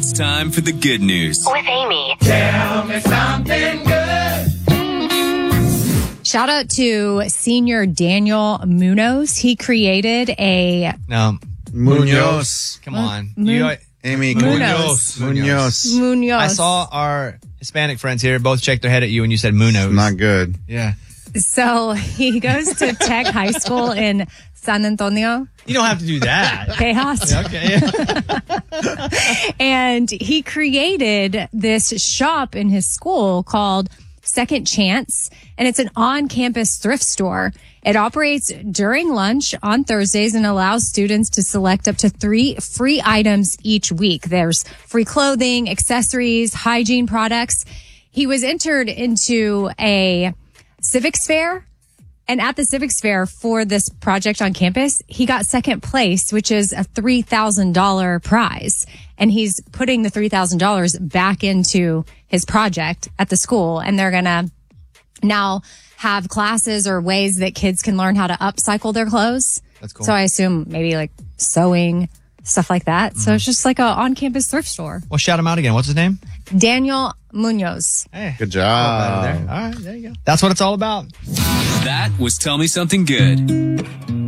It's time for the good news. With Amy. Tell me something good. Shout out to senior Daniel Munoz. He created a... No. Munoz. Come on. Amy Munoz. Munoz. Munoz. I saw our Hispanic friends here both shake their head at you when you said Munoz. Not good. Yeah. So he goes to Tech High School in San Antonio. You don't have to do that. Tejas. Okay. And he created this shop in his school called Second Chance, and it's an on-campus thrift store. It operates during lunch on Thursdays and allows students to select up to 3 free items each week. There's free clothing, accessories, hygiene products. He was entered into a civics fair, and at the civics fair for this project on campus, he got second place, which is a $3,000 prize. And he's putting the $3,000 back into his project at the school. And they're going to now have classes or ways that kids can learn how to upcycle their clothes. That's cool. So I assume maybe like sewing, stuff like that. So it's just like a on-campus thrift store. Well, shout him out again. What's his name? Daniel Munoz. Hey. Good job. All right, there you go. That's what it's all about. That was Tell Me Something Good.